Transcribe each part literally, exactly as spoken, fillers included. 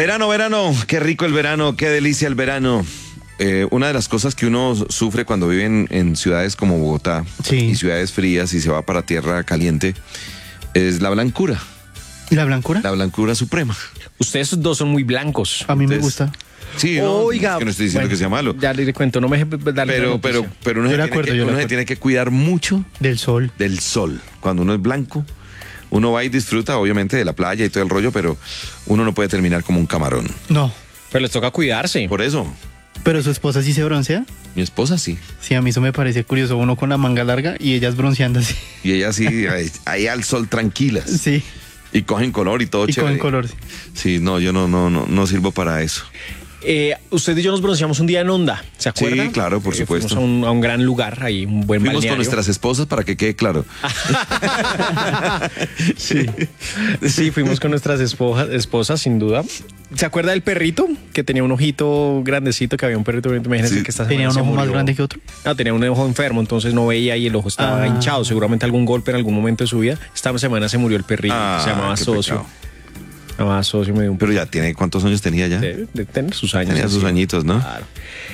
Verano, verano, qué rico el verano, qué delicia el verano. Eh, una de las cosas que uno sufre cuando vive en, en ciudades como Bogotá Sí. y ciudades frías y se va para tierra caliente es la blancura, ¿Y la blancura? la blancura suprema. Ustedes dos son muy blancos. A mí me Entonces, gusta. Sí, no, Oiga, es que no estoy diciendo bueno, que sea malo. Ya le cuento, no me deje darle Pero, la pero, noticia. pero uno, Yo se de tiene, acuerdo, que, yo de uno se acuerdo. tiene que cuidar mucho Del sol. del sol. Cuando uno es blanco, uno va y disfruta obviamente de la playa y todo el rollo, pero uno no puede terminar como un camarón. No. Pero les toca cuidarse. Por eso, Pero su esposa sí se broncea. mi esposa sí. Sí, a mí eso me parece curioso. Uno con la manga larga y ellas bronceando así. Y ella sí, ahí, ahí al sol tranquilas. Sí. Y cogen color y todo Y chévere. con color. sí. Sí, no, yo no, no, no, no sirvo para eso. Eh, usted y yo nos bronceamos un día en Onda, ¿se acuerdan? Sí, claro, por Eh, supuesto. Fuimos a un, a un gran lugar, ahí un buen Fuimos balneario. con nuestras esposas para que quede claro. Sí. Sí, fuimos con nuestras esposas, esposas, sin duda. ¿Se acuerda del perrito? Que tenía un ojito grandecito, que había un perrito, imagínense Sí. que esta Tenía un semana se ojo más murió. grande que otro. No, tenía un ojo enfermo, entonces no veía y el ojo estaba Ah. hinchado. Seguramente algún golpe en algún momento de su vida. Esta semana se murió el perrito, Ah, se llamaba qué Socio. pecado. Se llamaba Socio, me dio un Pero ya tiene, ¿cuántos años tenía ya? de, de tener sus años. Tenía sus así. añitos, ¿no? Claro.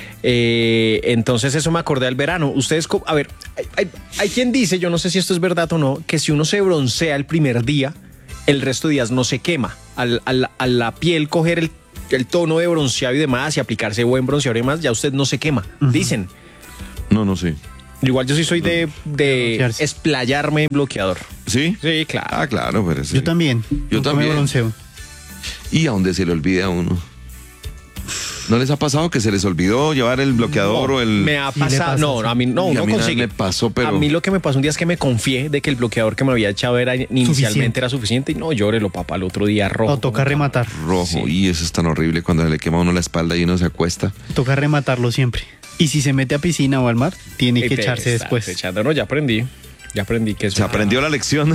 Eh, entonces eso me acordé del verano. Ustedes, co- a ver, hay, hay- hay quien dice, yo no sé si esto es verdad o no, que si uno se broncea el primer día, el resto de días no se quema. Al, al- a la piel coger el, el tono de bronceado y demás y aplicarse buen bronceador y demás, ya usted no se quema. Dicen. No, no sé. Igual yo sí soy de, de Broncearse. esplayarme en bloqueador. ¿Sí? Sí, claro. Ah, claro, pero sí. Yo también. Yo Nunca también. me bronceo. ¿Y a dónde se le olvida a uno? ¿No les ha pasado que se les olvidó llevar el bloqueador o el...? Me ha Sí le pasado. pasa, No, sí. a mí no, Y a no mí nada consigue. me pasó, pero- A mí lo que me pasó un día es que me confié de que el bloqueador que me había echado era inicialmente Suficiente. era suficiente y no, llórelo, papá, el otro día rojo. O toca rematar. Rojo, Sí. y eso es tan horrible cuando se le quema a uno la espalda y uno se acuesta. Toca rematarlo siempre. Y si se mete a piscina o al mar, tiene Y que te echarse estás después. echando. No, ya aprendí. Ya aprendí que eso. Se aprendió la lección.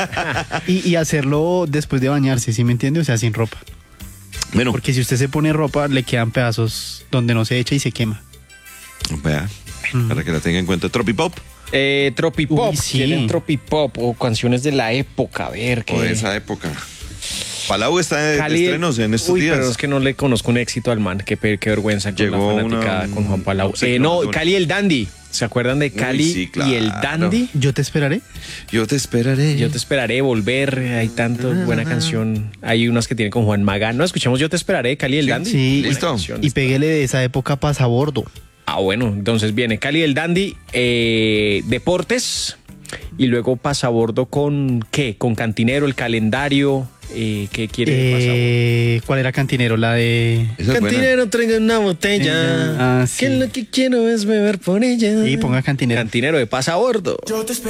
Y, y hacerlo después de bañarse, ¿sí me entiende? O sea, sin ropa. Bueno, Porque si usted se pone ropa, le quedan pedazos donde no se echa y se quema. vea, para que la tenga en cuenta. Tropipop. Eh, Tropipop. Uy, sí. ¿Quieren Tropipop o canciones de la época? A ver, O de qué. esa época. Palau está de, de Cali- estrenos en estos Uy, días. pero es que no le conozco un éxito al man. Qué, pe- qué vergüenza con Llegó la fanaticada una- con Juan Palau. no sé Eh, qué no, mandó. Cali el Dandy. ¿Se acuerdan de Cali sí, y el claro. Dandy? Yo te esperaré. Yo te esperaré. Yo te esperaré volver. Hay tanto buena canción. Hay unas que tienen con Juan Magán. No, escuchemos Yo te esperaré, Cali y el Dandy. Sí, Buena listo. canción. Y péguele de esa época pasabordo. Ah, bueno, entonces viene Cali el Dandy, eh, Deportes y luego Pasabordo con ¿qué? Con Cantinero, el calendario. Eh, ¿Qué quiere Eh, ¿Cuál era Cantinero? La de... Esa es buena. Cantinero, traiga una botella. Ah, sí. Que lo que quiero es beber por ella. Sí, ponga Cantinero. Cantinero de Pasabordo. Yo te espero.